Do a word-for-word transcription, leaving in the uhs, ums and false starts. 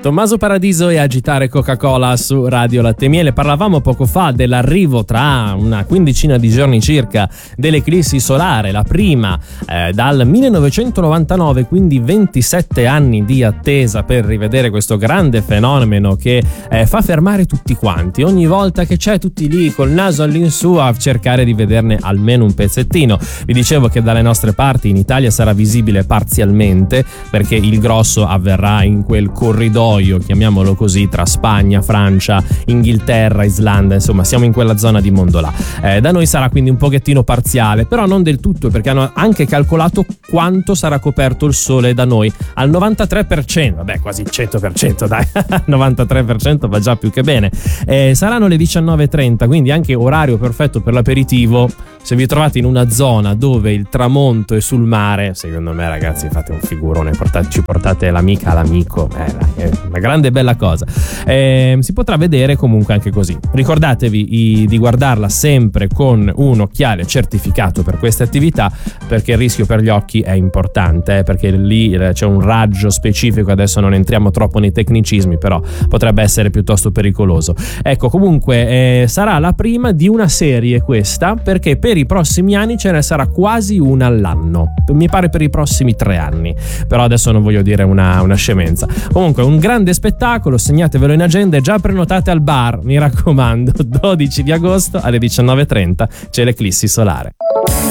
Tommaso Paradiso e Agitare Coca-Cola su Radio Latte e Miele. Parlavamo poco fa dell'arrivo tra una quindicina di giorni circa dell'eclissi solare, la prima eh, dal millenovecentonovantanove, quindi ventisette anni di attesa per rivedere questo grande fenomeno che eh, fa fermare tutti quanti. Ogni volta che c'è, tutti lì col naso all'insù a cercare di vederne almeno un pezzettino. Vi dicevo che dalle nostre parti in Italia sarà visibile parzialmente, perché il grosso avverrà in quel corridoio, chiamiamolo così, tra Spagna, Francia, Inghilterra, Islanda, insomma siamo in quella zona di mondo là. Eh, da noi sarà quindi un pochettino parziale, però non del tutto, perché hanno anche calcolato quanto sarà coperto il sole da noi, al novantatré per cento, vabbè quasi il cento per cento dai, novantatré per cento va già più che bene. Eh, saranno le diciannove e trenta, quindi anche orario perfetto per l'aperitivo. Se vi trovate in una zona dove il tramonto è sul mare, secondo me ragazzi fate un figurone, portate, ci portate l'amica, l'amico, eh, dai, è una grande bella cosa. Eh, si potrà vedere comunque anche così. Ricordatevi i, di guardarla sempre con un occhiale certificato per queste attività, perché il rischio per gli occhi è importante, eh, perché lì c'è un raggio specifico, adesso non entriamo troppo nei tecnicismi, però potrebbe essere piuttosto pericoloso. Ecco, comunque eh, sarà la prima di una serie questa, perché per i prossimi anni ce ne sarà quasi una all'anno, mi pare per i prossimi tre anni, però adesso non voglio dire una, una scemenza. Comunque un grande spettacolo, segnatevelo in agenda e già prenotate al bar, mi raccomando. Dodici di agosto alle diciannove e trenta c'è l'eclissi solare.